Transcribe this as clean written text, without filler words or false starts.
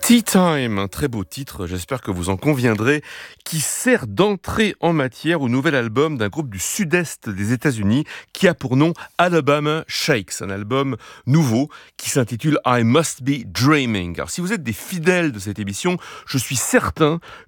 Tea Time, un très beau titre, j'espère que vous en conviendrez, qui sert d'entrée en matière au nouvel album d'un groupe du sud-est des États-Unis qui a pour nom Alabama Shakes, un album nouveau qui s'intitule I Must Be Dreaming. Alors si vous êtes des fidèles de cette émission, je suis certain